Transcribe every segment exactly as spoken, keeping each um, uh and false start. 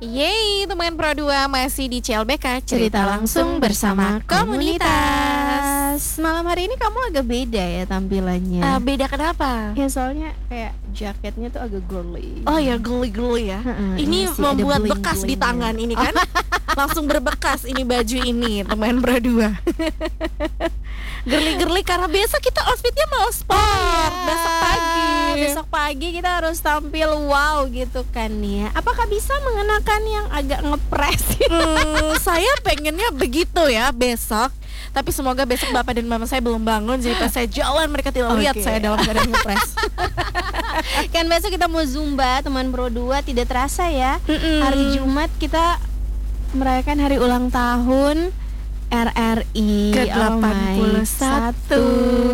Yeay, teman Pro dua masih di C L B K, Cerita langsung bersama komunitas. Malam hari ini kamu agak beda ya tampilannya. Uh, beda kenapa? Ya soalnya kayak jaketnya tuh agak girly. Oh ya, girly-girly ya. Heeh, Ini iya sih, membuat ada bekas di bling-blingnya. tangan ini kan. Langsung berbekas ini baju ini, teman Pro dua. Girly-girly karena biasa kita outfitnya mau sport. Oh, Besok pagi. Besok pagi kita harus tampil wow gitu kan ya. Apakah bisa mengenakan yang agak ngepres? Hmm, saya pengennya begitu ya besok. Tapi semoga besok bapak dan mama saya belum bangun, jadi pas saya jalan mereka tidak lihat Oke. saya dalam keadaan ngepres. Kan besok kita mau zumba teman Pro dua, tidak terasa ya. Mm-mm. Hari Jumat kita merayakan hari ulang tahun R R I ke delapan puluh satu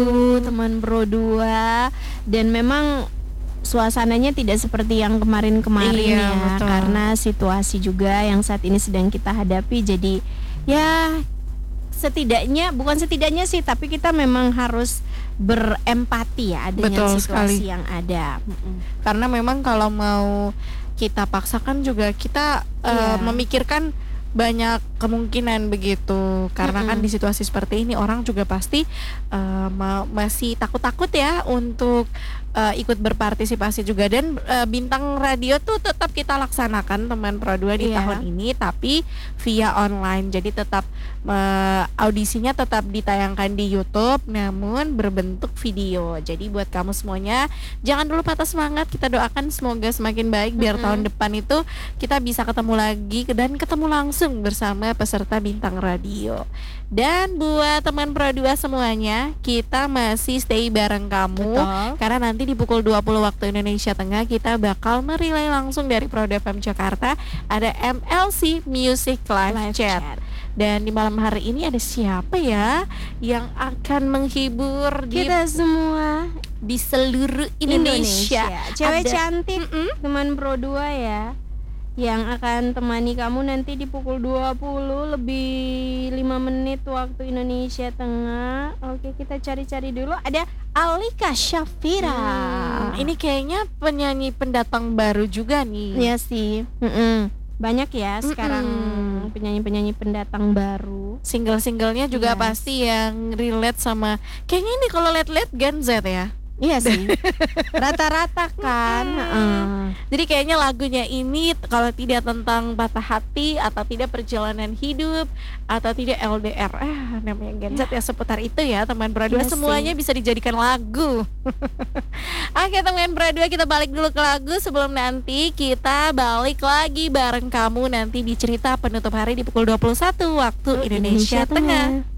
teman Pro dua, dan memang suasananya tidak seperti yang kemarin-kemarin Iya, ya, betul. karena situasi juga yang saat ini sedang kita hadapi. Jadi ya setidaknya, bukan setidaknya sih, tapi kita memang harus berempati ya dengan Betul situasi sekali. yang ada. Mm-mm. Karena memang kalau mau kita paksakan juga kita eh, Iya. memikirkan banyak kemungkinan begitu. Karena kan Mm-mm. di situasi seperti ini orang juga pasti eh, ma- masih takut-takut ya untuk eh, ikut berpartisipasi juga. Dan eh, bintang radio tuh tetap kita laksanakan teman Pro dua di Iya. tahun ini, tapi via online. Jadi tetap eh, audisinya tetap ditayangkan di YouTube namun berbentuk video. Jadi buat kamu semuanya jangan dulu patah semangat. Kita doakan semoga semakin baik biar Mm-mm. tahun depan itu kita bisa ketemu lagi dan ketemu langsung bersama peserta bintang radio. Dan buat teman Pro dua semuanya, kita masih stay bareng kamu. Betul. Karena nanti di pukul dua puluh waktu Indonesia Tengah kita bakal merilai langsung dari Pro F M Jakarta. Ada M L C Music Live, Live Chat. chat. Dan di malam hari ini ada siapa ya yang akan menghibur di, Kita semua di seluruh Indonesia, Cewek Ada- cantik Mm-mm. teman Pro dua ya, yang akan temani kamu nanti di pukul dua puluh lebih lima menit waktu Indonesia Tengah. Oke, kita cari-cari dulu. Ada Alika Shafira. Hmm, ini kayaknya penyanyi pendatang baru juga nih. Iya sih. Mm-mm. Banyak ya sekarang Mm-mm. penyanyi-penyanyi pendatang baru. Single-singlenya juga Yes. pasti yang relate sama. Kayaknya ini kalau lihat-lihat Gen Z ya. Iya sih. Rata-rata kan. Mm-mm. Heeh. Jadi kayaknya lagunya ini t- kalau tidak tentang patah hati atau tidak perjalanan hidup atau tidak L D R, eh namanya Gen Z ya seputar itu ya teman Pro dua, Iya semuanya sih. bisa dijadikan lagu. Oke teman Pro dua, kita balik dulu ke lagu sebelum nanti kita balik lagi bareng kamu nanti di cerita penutup hari di pukul dua puluh satu waktu Indonesia, Tengah.